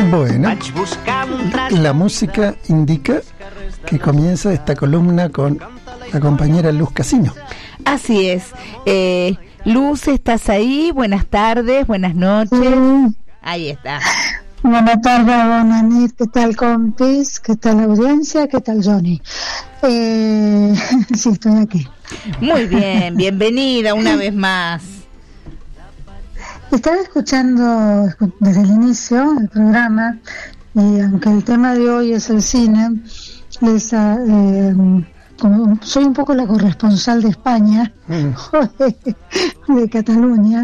Bueno, la música indica que comienza esta columna con la compañera Luz Casino. Así es. Luz, ¿estás ahí? Buenas tardes, buenas noches. Sí. Ahí está. Buenas tardes, Bonanit. ¿Qué tal, compis? ¿Qué tal, audiencia? ¿Qué tal, Johnny? Sí, estoy aquí. Muy bien, bienvenida una vez más. Estaba escuchando desde el inicio el programa, y aunque el tema de hoy es el cine, como soy un poco la corresponsal de España, de Cataluña,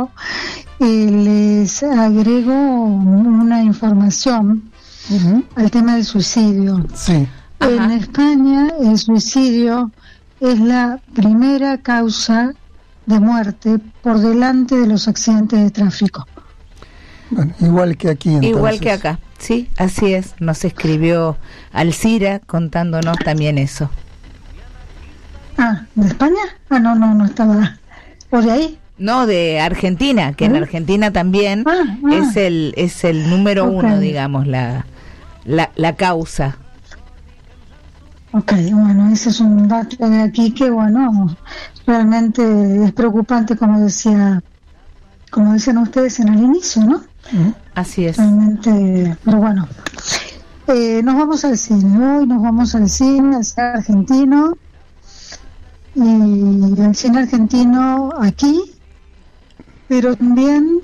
les agrego una información al tema del suicidio. Sí. En España el suicidio es la primera causa de muerte por delante de los accidentes de tráfico. Bueno, igual que aquí entonces. Igual que acá, sí, así es. Nos escribió Alcira contándonos también eso. ¿De España? No estaba por ahí. No, de Argentina, que en Argentina también es el número uno, digamos, la causa. Ok, bueno, ese es un dato de aquí que, bueno, realmente es preocupante, como decían ustedes en el inicio, ¿no? Así es. Realmente, pero bueno, nos vamos al cine, hoy nos vamos al cine argentino, y el cine argentino aquí, pero también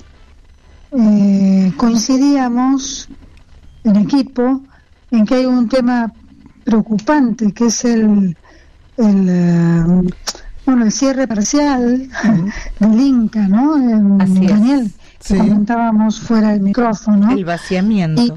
coincidíamos en equipo en que hay un tema preocupante, que es el cierre parcial del Inca, ¿no? Así Daniel, sí. Comentábamos fuera del micrófono. El vaciamiento.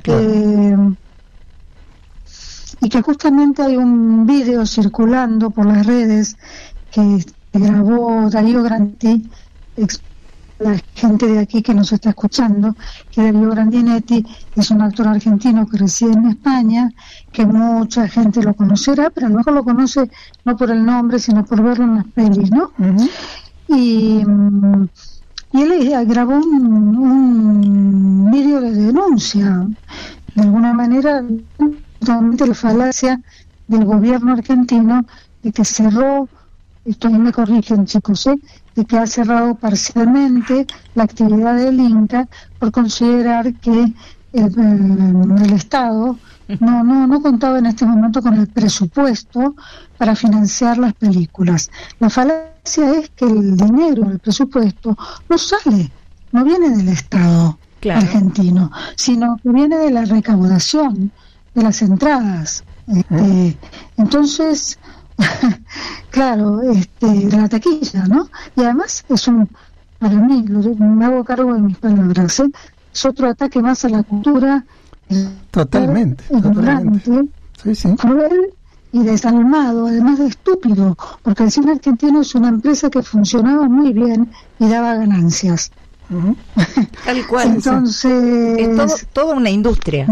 Y que justamente hay un video circulando por las redes que grabó Darío Grandinetti, la gente de aquí que nos está escuchando, que Darío Grandinetti es un actor argentino que reside en España, que mucha gente lo conocerá, pero a lo mejor lo conoce no por el nombre, sino por verlo en las pelis, ¿no? Y él grabó un vídeo de denuncia, de alguna manera, totalmente la falacia del gobierno argentino de que cerró, esto me corrigen, chicos, de que ha cerrado parcialmente la actividad del Inca por considerar que el Estado no contaba en este momento con el presupuesto para financiar las películas. La falacia es que el dinero, el presupuesto, no viene del Estado argentino, sino que viene de la recaudación de las entradas. Entonces, claro, de la taquilla, ¿no? Y además para mí, me hago cargo de mis palabras, es otro ataque más a la cultura. Totalmente. Sí. Cruel y desalmado, además de estúpido, porque el cine argentino es una empresa que funcionaba muy bien y daba ganancias. Tal cual. Entonces, es toda una industria.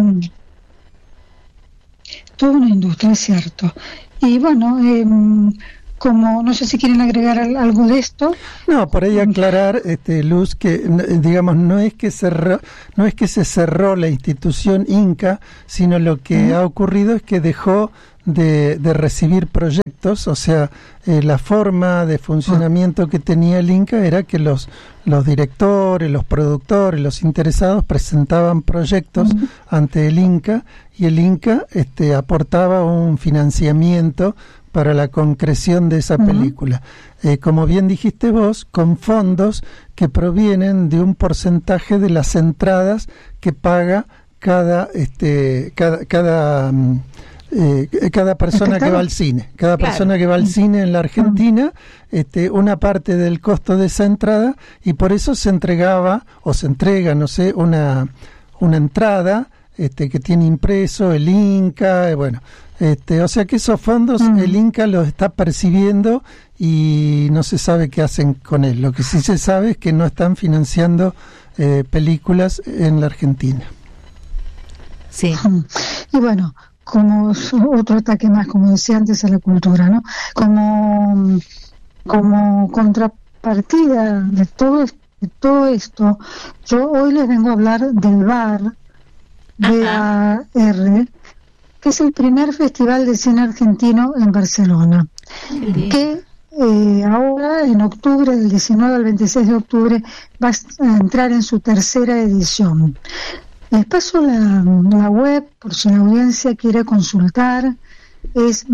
Toda una industria, es cierto. Y bueno, como no sé si quieren agregar algo de esto. No, por ahí aclarar, Luz, que digamos no es que se cerró la institución Inca, sino lo que ha ocurrido es que dejó de recibir proyectos. O sea, la forma de funcionamiento que tenía el Inca era que los directores, los productores, los interesados presentaban proyectos ante el Inca, y el Inca aportaba un financiamiento para la concreción de esa película. Como bien dijiste vos, con fondos que provienen de un porcentaje de las entradas que paga cada persona que va al cine. Cada persona que va al cine en la Argentina, una parte del costo de esa entrada, y por eso se entregaba, o se entrega, no sé, una entrada que tiene impreso el Inca, o sea que esos fondos el Inca los está percibiendo y no se sabe qué hacen con él. Lo que sí se sabe es que no están financiando películas en la Argentina. Sí. Y bueno, como otro ataque más, como decía antes, a la cultura, ¿no? Como contrapartida de todo esto, yo hoy les vengo a hablar del VAR, VAR, que es el primer festival de cine argentino en Barcelona, que ahora en octubre, del 19 al 26 de octubre, va a entrar en su tercera edición. Les paso la web por si la audiencia quiere consultar. Es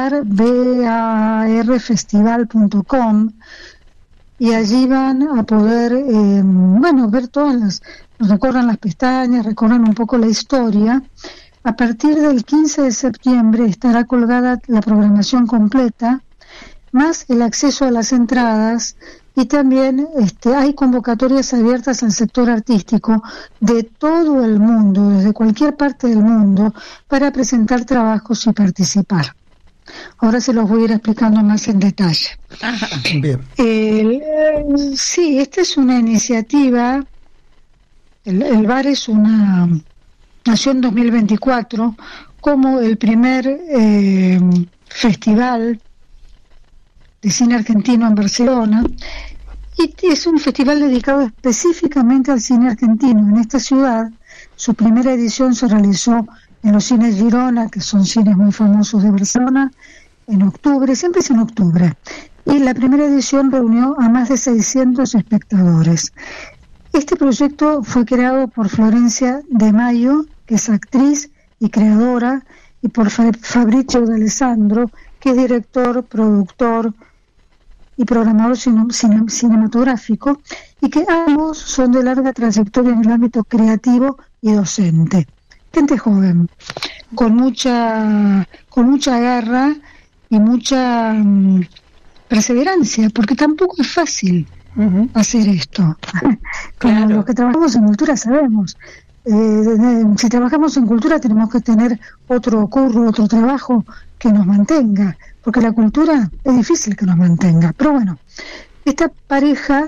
varfestival.com, y allí van a poder ver recorran las pestañas, recorran un poco la historia. A partir del 15 de septiembre estará colgada la programación completa, más el acceso a las entradas, y también hay convocatorias abiertas al sector artístico de todo el mundo, desde cualquier parte del mundo, para presentar trabajos y participar. Ahora se los voy a ir explicando más en detalle. Bien. Sí, esta es una iniciativa, el VAR nació en 2024 como el primer festival de cine argentino en Barcelona, y es un festival dedicado específicamente al cine argentino. En esta ciudad, su primera edición se realizó en los cines Girona, que son cines muy famosos de Barcelona, en octubre, siempre es en octubre, y la primera edición reunió a más de 600 espectadores. Este proyecto fue creado por Florencia de Mayo, que es actriz y creadora, y por Fabrizio de Alessandro, que es director, productor y programador cinematográfico, y que ambos son de larga trayectoria en el ámbito creativo y docente. Gente joven, con mucha garra y mucha perseverancia, porque tampoco es fácil hacer esto. Como los que trabajamos en cultura sabemos. Si trabajamos en cultura tenemos que tener otro curro, otro trabajo que nos mantenga, porque la cultura es difícil que nos mantenga. Pero bueno, esta pareja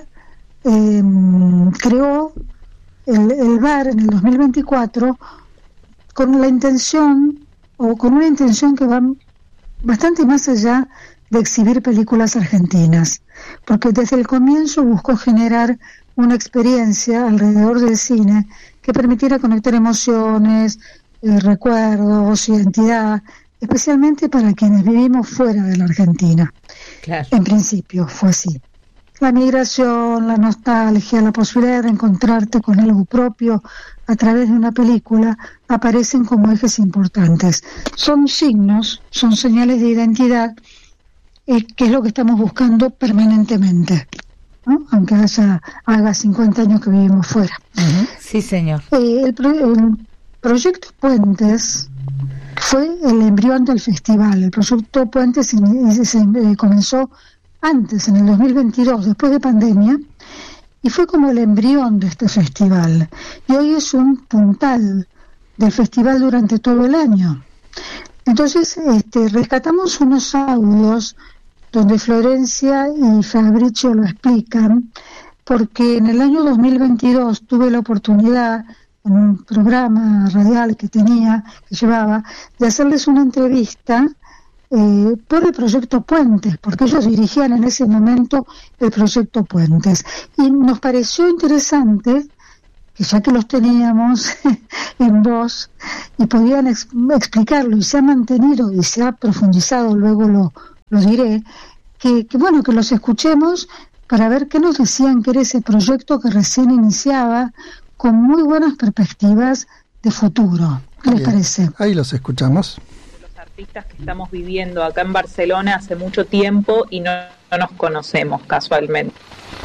creó el VAR en el 2024 con una intención que va bastante más allá de exhibir películas argentinas, porque desde el comienzo buscó generar una experiencia alrededor del cine que permitiera conectar emociones, recuerdos, identidad, especialmente para quienes vivimos fuera de la Argentina. Claro. En principio fue así. La migración, la nostalgia, la posibilidad de encontrarte con algo propio a través de una película aparecen como ejes importantes. Son signos, son señales de identidad, que es lo que estamos buscando permanentemente, ¿no? Aunque haga 50 años que vivimos fuera. Sí, señor. El proyecto Puentes fue el embrión del festival. El proyecto Puentes comenzó antes, en el 2022, después de pandemia, y fue como el embrión de este festival. Y hoy es un puntal del festival durante todo el año. Entonces, rescatamos unos audios donde Florencia y Fabrizio lo explican, porque en el año 2022 tuve la oportunidad, en un programa radial que llevaba, de hacerles una entrevista por el proyecto Puentes, porque ellos dirigían en ese momento el proyecto Puentes. Y nos pareció interesante, que ya que los teníamos en voz y podían explicarlo, y se ha mantenido y se ha profundizado, luego lo diré, que los escuchemos para ver qué nos decían que era ese proyecto que recién iniciaba, con muy buenas perspectivas de futuro. ¿Qué les parece? Ahí los escuchamos. Los artistas que estamos viviendo acá en Barcelona hace mucho tiempo y no nos conocemos casualmente.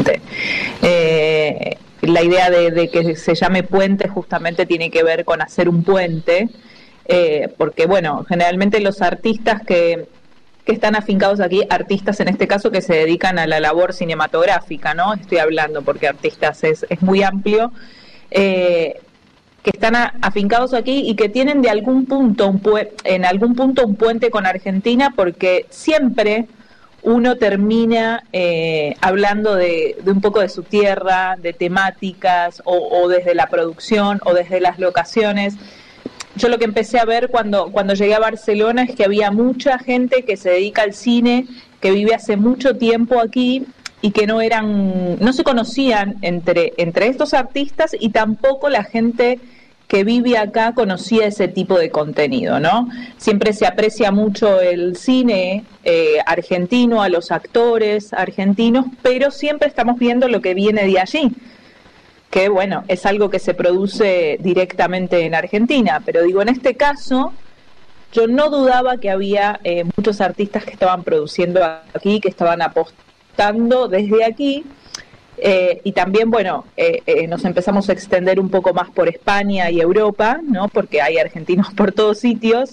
La idea de que se llame Puente justamente tiene que ver con hacer un puente, porque bueno, generalmente los artistas que están afincados aquí, artistas en este caso que se dedican a la labor cinematográfica, ¿no? Estoy hablando porque artistas es muy amplio, que están afincados aquí y que tienen de algún punto en algún punto un puente con Argentina, porque siempre uno termina hablando de un poco de su tierra, de temáticas, o desde la producción o desde las locaciones. Yo lo que empecé a ver cuando llegué a Barcelona es que había mucha gente que se dedica al cine, que vive hace mucho tiempo aquí y que no se conocían entre estos artistas, y tampoco la gente que vive acá conocía ese tipo de contenido, ¿no? Siempre se aprecia mucho el cine argentino, a los actores argentinos, pero siempre estamos viendo lo que viene de allí, que bueno, es algo que se produce directamente en Argentina, pero digo, en este caso, yo no dudaba que había muchos artistas que estaban produciendo aquí, que estaban apostando desde aquí, y también, bueno, nos empezamos a extender un poco más por España y Europa, ¿no? Porque hay argentinos por todos sitios,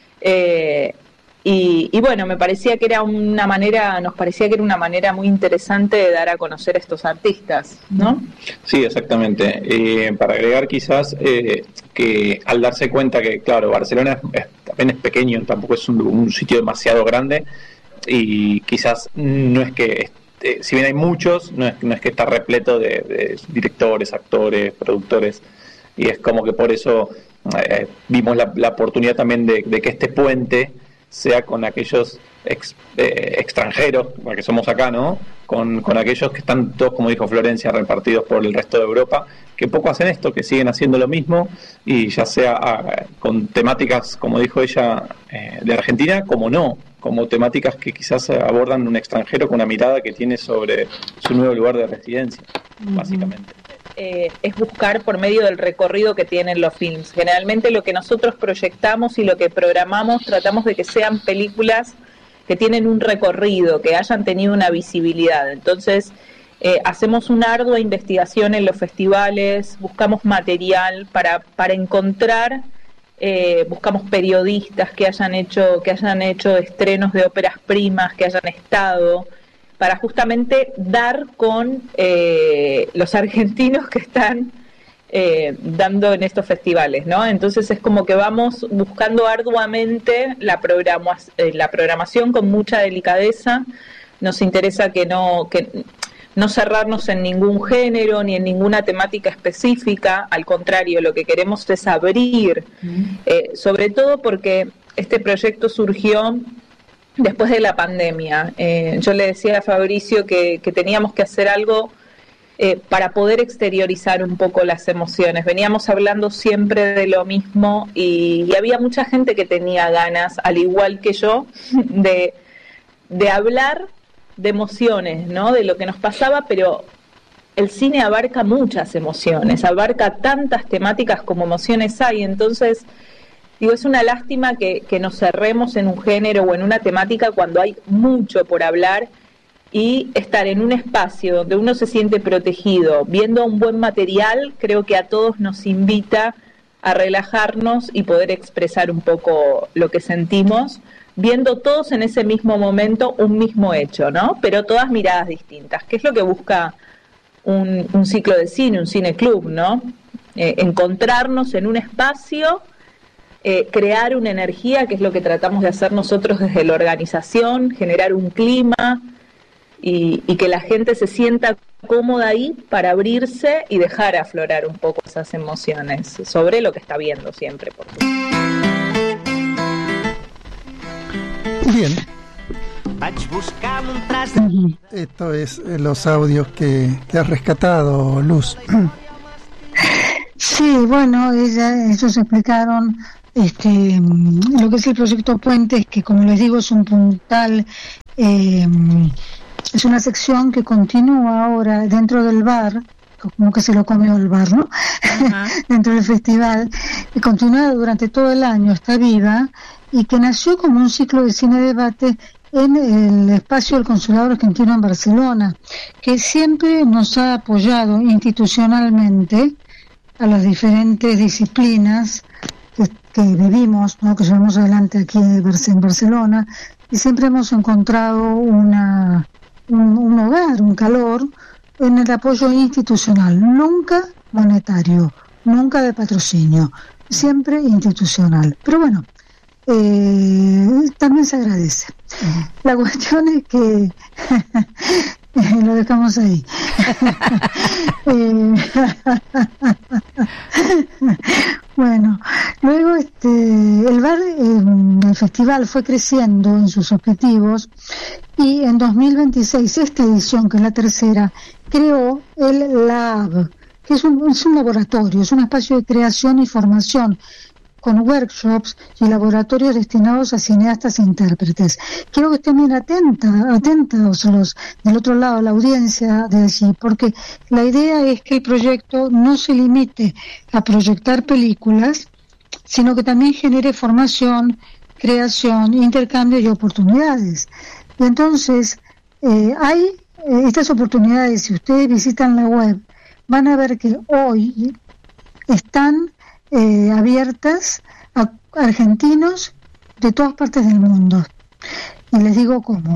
y bueno, me parecía que era una manera, nos parecía que era una manera muy interesante de dar a conocer a estos artistas, ¿no? Sí, exactamente. Para agregar quizás que al darse cuenta que, claro, Barcelona también es pequeño, tampoco es un sitio demasiado grande, y quizás no es que... si bien hay muchos, no es que está repleto de directores, actores, productores, y es como que por eso vimos la oportunidad también de que este puente sea con aquellos extranjeros, porque somos acá, ¿no? Con aquellos que están todos, como dijo Florencia, repartidos por el resto de Europa, que poco hacen esto, que siguen haciendo lo mismo, y ya sea con temáticas, como dijo ella, de Argentina, como temáticas que quizás abordan un extranjero con una mirada que tiene sobre su nuevo lugar de residencia, básicamente. Es buscar por medio del recorrido que tienen los films. Generalmente lo que nosotros proyectamos y lo que programamos, tratamos de que sean películas que tienen un recorrido, que hayan tenido una visibilidad. Entonces, hacemos una ardua investigación en los festivales, buscamos material para encontrar... buscamos periodistas que hayan hecho estrenos de óperas primas, que hayan estado, para justamente dar con los argentinos que están dando en estos festivales, ¿no? Entonces es como que vamos buscando arduamente la programación con mucha delicadeza. Nos interesa que no cerrarnos en ningún género ni en ninguna temática específica, al contrario, lo que queremos es abrir, sobre todo porque este proyecto surgió después de la pandemia. Yo le decía a Fabricio que teníamos que hacer algo para poder exteriorizar un poco las emociones. Veníamos hablando siempre de lo mismo y había mucha gente que tenía ganas, al igual que yo, de hablar de emociones, ¿no? De lo que nos pasaba, pero el cine abarca muchas emociones, abarca tantas temáticas como emociones hay. Entonces, digo, es una lástima que nos cerremos en un género o en una temática cuando hay mucho por hablar, y estar en un espacio donde uno se siente protegido, viendo un buen material, creo que a todos nos invita a relajarnos y poder expresar un poco lo que sentimos, viendo todos en ese mismo momento un mismo hecho, ¿no? Pero todas miradas distintas, que es lo que busca un ciclo de cine, un cineclub, ¿no? Encontrarnos en un espacio, crear una energía, que es lo que tratamos de hacer nosotros desde la organización, generar un clima y que la gente se sienta cómoda ahí para abrirse y dejar aflorar un poco esas emociones sobre lo que está viendo siempre. Bien. Esto es los audios que has rescatado, Luz. Sí, bueno, ellos explicaron lo que es el proyecto Puentes, que como les digo es un puntal, es una sección que continúa ahora dentro del bar, como que se lo comió el bar, ¿no? Dentro del festival, y continúa durante todo el año, está viva, y que nació como un ciclo de cine-debate en el espacio del Consulado Argentino en Barcelona, que siempre nos ha apoyado institucionalmente a las diferentes disciplinas que vivimos, ¿no? Que llevamos adelante aquí en Barcelona, y siempre hemos encontrado un hogar, un calor en el apoyo institucional, nunca monetario, nunca de patrocinio, siempre institucional. Pero bueno, también se agradece. La cuestión es que lo dejamos ahí. Bueno, luego el bar, el festival fue creciendo en sus objetivos, y en 2026, esta edición, que es la tercera, creó el LAB, que es un laboratorio, es un espacio de creación y formación, con workshops y laboratorios destinados a cineastas e intérpretes. Quiero que estén bien atentos los del otro lado, la audiencia de allí, porque la idea es que el proyecto no se limite a proyectar películas, sino que también genere formación, creación, intercambio y oportunidades. Y entonces, hay estas oportunidades. Si ustedes visitan la web, van a ver que hoy están abiertas a argentinos de todas partes del mundo. Y les digo cómo.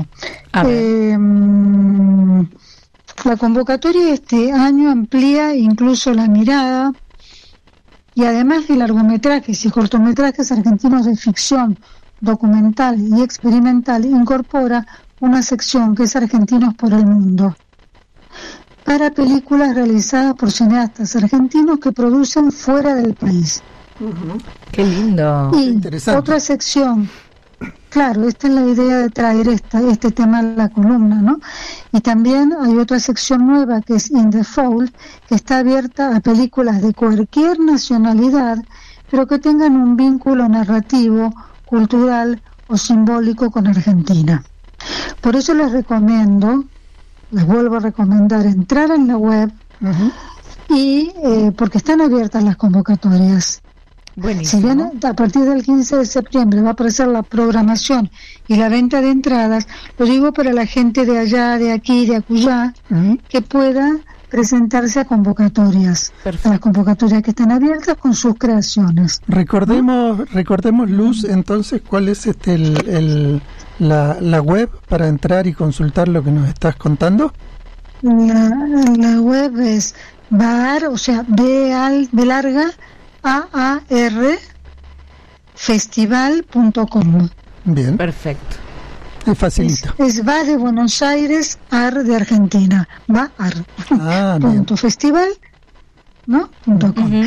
La convocatoria de este año amplía incluso la mirada, y además de largometrajes y cortometrajes argentinos de ficción, documental y experimental, incorpora una sección que es Argentinos por el Mundo, para películas realizadas por cineastas argentinos que producen fuera del país. Qué lindo. Y interesante. Otra sección, claro, esta es la idea de traer este tema a la columna, ¿no? Y también hay otra sección nueva que es In the Fold, que está abierta a películas de cualquier nacionalidad, pero que tengan un vínculo narrativo, cultural o simbólico con Argentina. Por eso les vuelvo a recomendar entrar en la web, y porque están abiertas las convocatorias. Buenísimo. Si bien a partir del 15 de septiembre va a aparecer la programación y la venta de entradas, lo digo para la gente de allá, de aquí, de acullá, que pueda presentarse a convocatorias. Perfecto. A las convocatorias que están abiertas con sus creaciones. Recordemos, Luz, entonces, cuál es la web para entrar y consultar lo que nos estás contando. La web es BAAR, o sea, B larga AAR festival.com. Bien. Perfecto. Es facilito. Es va de Buenos Aires, AR de Argentina. BAAR. Punto festival, ¿no? .com.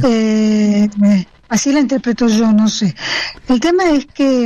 Así la interpreto yo, no sé. El tema es que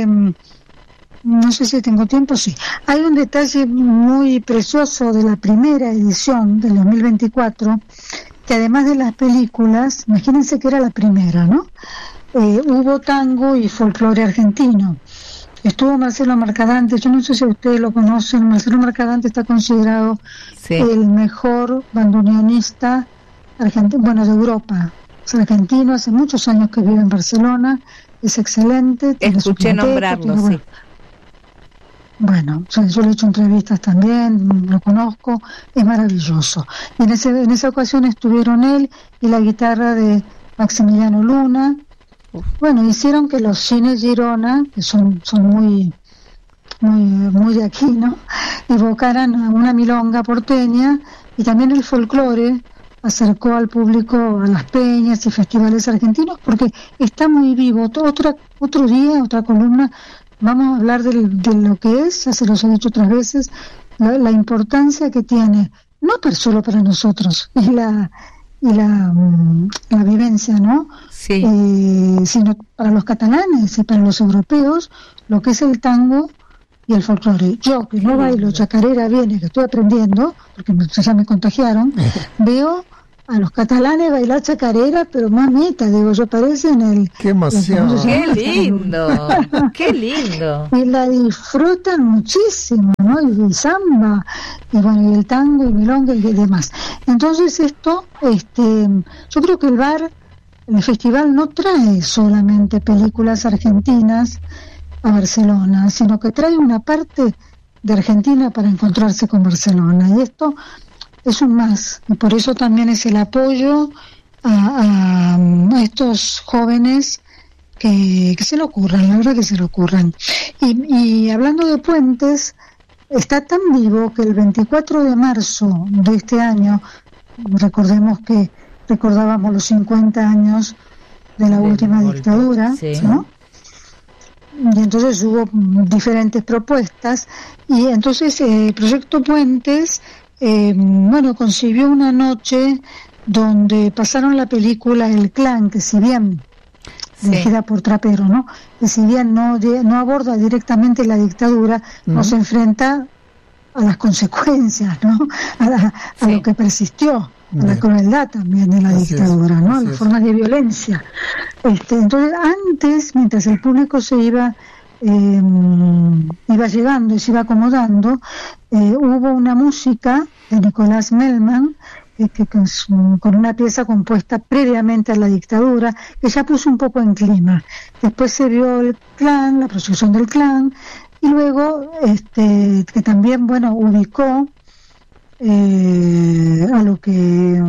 no sé si tengo tiempo, sí. Hay un detalle muy precioso de la primera edición del 2024, que además de las películas, imagínense que era la primera, ¿no? Hubo tango y folclore argentino. Estuvo Marcelo Mercadante, yo no sé si ustedes lo conocen. Marcelo Mercadante está considerado el mejor bandoneonista argentino, de Europa. Es argentino, hace muchos años que vive en Barcelona, es excelente. Escuché nombrarlo, sí. Bueno, yo le he hecho entrevistas también, lo conozco, es maravilloso. Y en esa ocasión estuvieron él y la guitarra de Maximiliano Luna. Bueno, hicieron que los cines Girona, que son muy de aquí, ¿no?, evocaran a una milonga porteña, y también el folclore acercó al público a las peñas y festivales argentinos, porque está muy vivo. Otro día, otra columna, vamos a hablar de lo que es, ya se los he dicho otras veces, la importancia que tiene, no solo para nosotros, y la vivencia, ¿no? Sí. Sino para los catalanes y para los europeos, lo que es el tango y el folclore. Yo, que no bailo chacarera bien, que estoy aprendiendo, porque ya me contagiaron, veo a los catalanes bailar chacarera, pero mamita, digo, yo parece en el... ¡Qué emoción! ¡Qué lindo! ¡Qué lindo! Y la disfrutan muchísimo, ¿no? Y samba, y bueno, y el tango, y milonga y demás. Entonces esto, yo creo que el festival no trae solamente películas argentinas a Barcelona, sino que trae una parte de Argentina para encontrarse con Barcelona, y esto es un más, y por eso también es el apoyo a estos jóvenes que se le ocurran, la verdad que se le ocurran. Y hablando de puentes, está tan vivo que el 24 de marzo de este año, recordemos que recordábamos los 50 años de la última dictadura, ¿no? Y entonces hubo diferentes propuestas, y entonces el Proyecto Puentes concibió una noche donde pasaron la película El Clan, que si bien dirigida por Trapero, ¿no?, que si bien no aborda directamente la dictadura, nos enfrenta a las consecuencias, ¿no?, a lo que persistió, a la crueldad también de la dictadura, ¿no? Las formas de violencia. Entonces, antes, mientras el público se iba llegando y se iba acomodando, hubo una música de Nicolás Melman, con una pieza compuesta previamente a la dictadura, que ya puso un poco en clima. Después se vio el clan, la procesión del clan, y luego que también, bueno, ubicó a lo que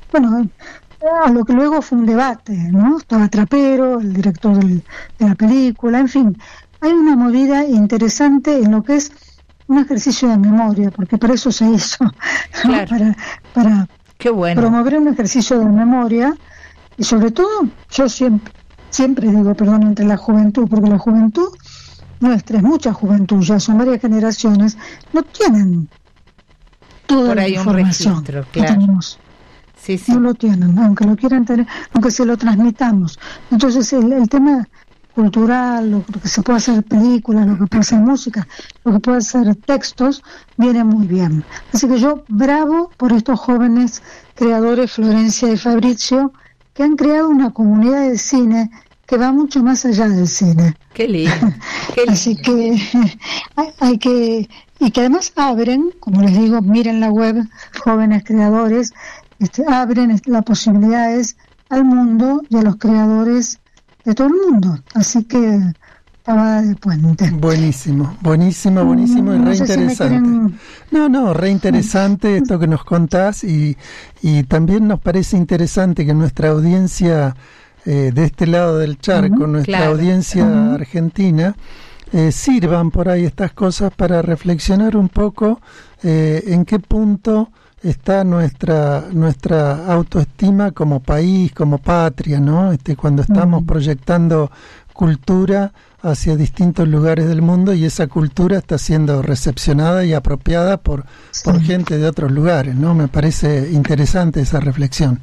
luego fue un debate, ¿no? Estaba Trapero, el director de la película, en fin, hay una movida interesante en lo que es un ejercicio de memoria, porque para eso se hizo, ¿no? Claro. Para Qué bueno. promover un ejercicio de memoria, y sobre todo, yo siempre digo, entre la juventud, porque la juventud nuestra, es mucha juventud, ya son varias generaciones, no tienen toda por la ahí información un registro, que claro. tenemos. Sí. No lo tienen, aunque lo quieran tener, aunque se lo transmitamos. Entonces el tema cultural, lo que se puede hacer películas, lo que puede hacer música, lo que puede hacer textos, viene muy bien. Así que yo bravo por estos jóvenes creadores, Florencia y Fabrizio, que han creado una comunidad de cine que va mucho más allá del cine. Qué lindo, qué lindo. Así que hay que, y que además abren, como les digo, miren la web, jóvenes creadores, abren las posibilidades al mundo y a los creadores de todo el mundo. Así que estaba de puente. Buenísimo y reinteresante. Reinteresante esto que nos contás, y también nos parece interesante que nuestra audiencia de este lado del charco, nuestra audiencia argentina, sirvan por ahí estas cosas para reflexionar un poco en qué punto está nuestra autoestima como país, como patria, ¿no? Cuando estamos proyectando cultura hacia distintos lugares del mundo, y esa cultura está siendo recepcionada y apropiada por gente de otros lugares, ¿no? Me parece interesante esa reflexión.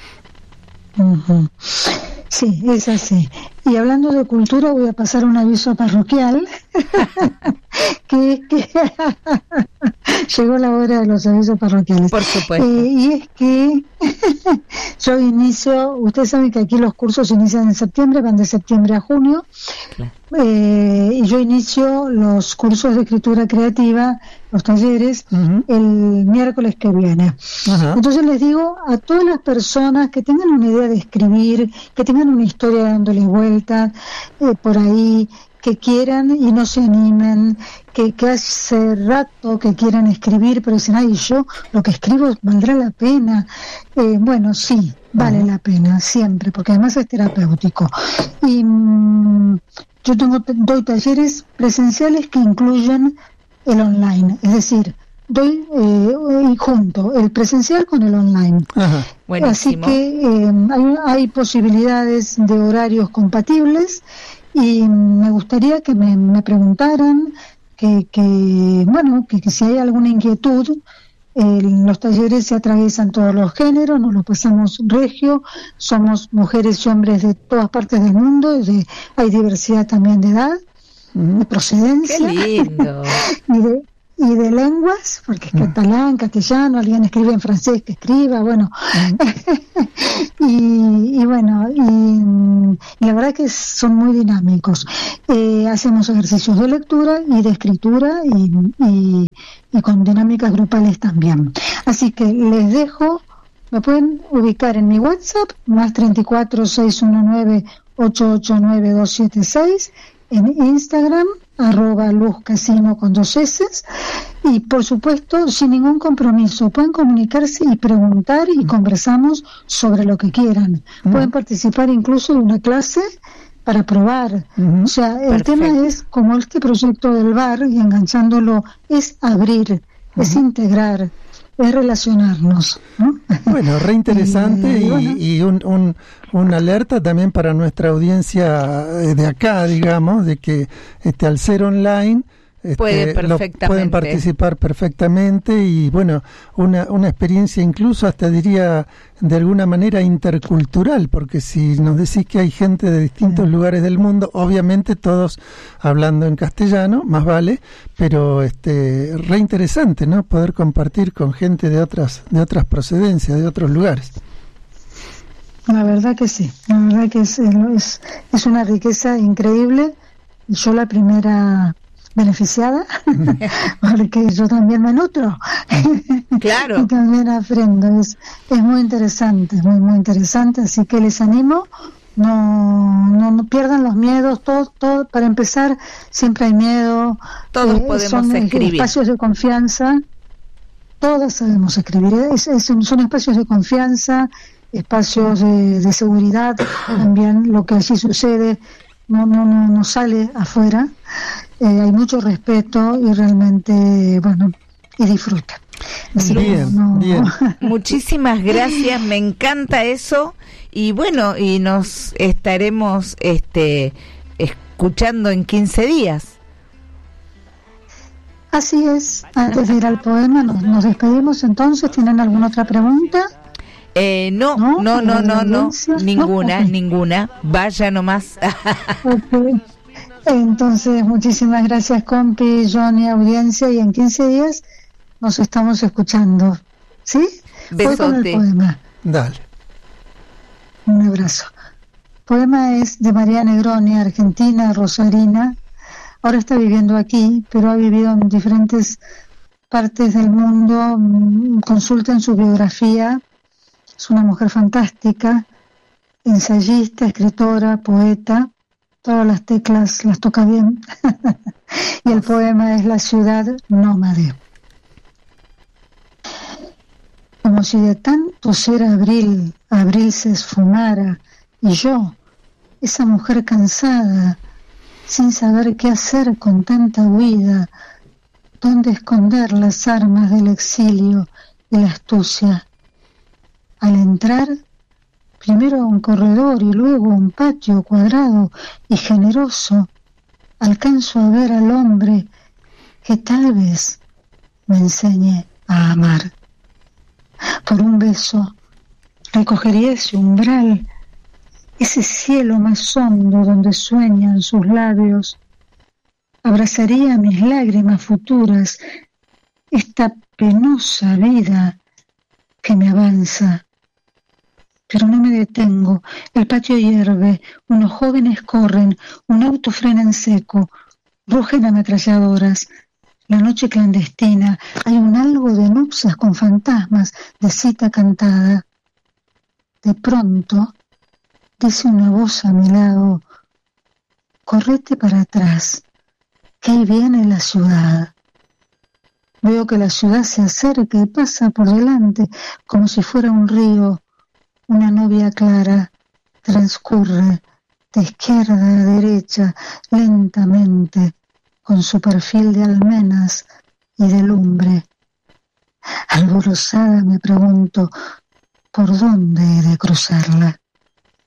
Sí, es así. Y hablando de cultura, voy a pasar un aviso parroquial, que es que llegó la hora de los avisos parroquiales. Por supuesto. Y es que yo inicio, ustedes saben que aquí los cursos inician en septiembre, van de septiembre a junio, claro. Y yo inicio los cursos de escritura creativa, los talleres, el miércoles que viene. Entonces les digo a todas las personas que tengan una idea de escribir, que tengan una historia dándole vuelta por ahí, que quieran y no se animen, que hace rato que quieran escribir, pero dicen, ay, yo lo que escribo valdrá la pena. Bueno, sí, vale la pena, siempre, porque además es terapéutico. Y yo doy talleres presenciales que incluyen el online, es decir, doy junto el presencial con el online. Así que hay posibilidades de horarios compatibles, y me gustaría que me preguntaran que si hay alguna inquietud. Los talleres se atraviesan todos los géneros, nos lo pasamos regio, somos mujeres y hombres de todas partes del mundo, hay diversidad también de edad, de procedencia. ¡Qué lindo! y de lenguas, porque es catalán, castellano, alguien escribe en francés, que escriba, bueno. y la verdad que son muy dinámicos. Hacemos ejercicios de lectura y de escritura, y con dinámicas grupales también. Así que les dejo, me pueden ubicar en mi WhatsApp, más 34 619 889 276, en Instagram, @luzcasino con 2 S, y por supuesto sin ningún compromiso, pueden comunicarse y preguntar, y conversamos sobre lo que quieran. Pueden participar incluso de una clase para probar. O sea, el tema es, como este proyecto del bar, y enganchándolo, es abrir, es integrar, es relacionarnos, ¿no? Bueno, reinteresante, y una alerta también para nuestra audiencia de acá, digamos, de que al ser online pueden participar perfectamente y bueno, una experiencia incluso hasta diría de alguna manera intercultural, porque si nos decís que hay gente de distintos lugares del mundo, obviamente todos hablando en castellano, más vale, pero re interesante, ¿no? Poder compartir con gente de otras procedencias, de otros lugares. La verdad que sí, la verdad que es una riqueza increíble. Yo la primera beneficiada, porque yo también me nutro. Claro. Y también aprendo. Es muy interesante, muy interesante. Así que les animo, no pierdan los miedos. Todo, para empezar, siempre hay miedo. Todos podemos escribir. Espacios de confianza. Todos sabemos escribir. Son espacios de confianza, espacios de seguridad. También lo que allí sucede no sale afuera. Hay mucho respeto y realmente, bueno, y disfruta. Así bien. Muchísimas gracias, me encanta eso. Y bueno, y nos estaremos escuchando en 15 días. Así es. Antes de ir al poema, nos despedimos entonces. ¿Tienen alguna otra pregunta? No. Ninguna. Vaya nomás. Okay. Entonces, muchísimas gracias, compi, Johnny, audiencia, y en 15 días nos estamos escuchando. ¿Sí? Besote. Voy con el poema. Dale. Un abrazo. El poema es de María Negroni, argentina, rosarina. Ahora está viviendo aquí, pero ha vivido en diferentes partes del mundo. Consulten su biografía. Es una mujer fantástica, ensayista, escritora, poeta. Todas las teclas las toca bien. Y el poema es La ciudad nómade. Como si de tanto ser abril se esfumara, y yo, esa mujer cansada, sin saber qué hacer con tanta huida, dónde esconder las armas del exilio y la astucia. Al entrar, primero un corredor y luego un patio cuadrado y generoso, alcanzo a ver al hombre que tal vez me enseñe a amar. Por un beso recogería ese umbral, ese cielo más hondo donde sueñan sus labios. Abrazaría mis lágrimas futuras, esta penosa vida que me avanza. Pero no me detengo, el patio hierve, unos jóvenes corren, un auto frena en seco, rugen ametralladoras. La noche clandestina, hay un algo de nupcias con fantasmas, de cita cantada. De pronto, dice una voz a mi lado, correte para atrás, que ahí viene la ciudad. Veo que la ciudad se acerca y pasa por delante, como si fuera un río. Una novia clara transcurre de izquierda a derecha, lentamente, con su perfil de almenas y de lumbre. Alborozada me pregunto, ¿por dónde he de cruzarla?